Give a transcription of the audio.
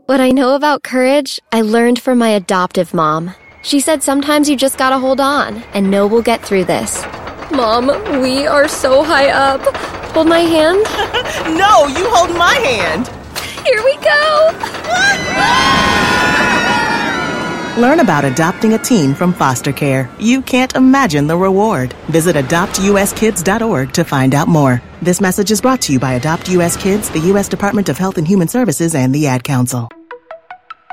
What I know about courage, I learned from my adoptive mom. She said sometimes you just gotta hold on and know we'll get through this. Mom, we are so high up. Hold my hand. No, you hold my hand. Here we go. Learn about adopting a teen from foster care. You can't imagine the reward. Visit adoptuskids.org to find out more. This message is brought to you by Adopt U.S. Kids, the U.S. Department of Health and Human Services, and the Ad Council.